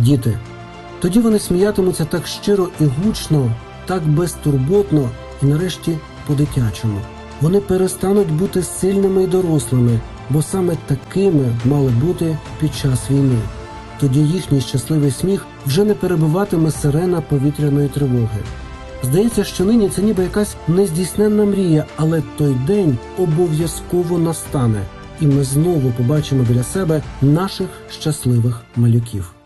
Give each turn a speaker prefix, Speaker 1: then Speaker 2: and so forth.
Speaker 1: діти. Тоді вони сміятимуться так щиро і гучно, так безтурботно і нарешті по-дитячому. Вони перестануть бути сильними і дорослими, бо саме такими мали бути під час війни. Тоді їхній щасливий сміх вже не перебиватиме сирена повітряної тривоги. Здається, що нині це ніби якась нездійсненна мрія, але той день обов'язково настане, і ми знову побачимо біля себе наших щасливих малюків.